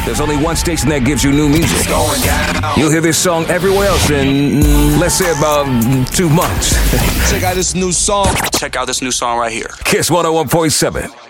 There's only one station that gives you new music. Going down. You'll hear this song everywhere else in, let's say, about 2 months. Check out this new song. Check out this new song right here. Kiss 101.7.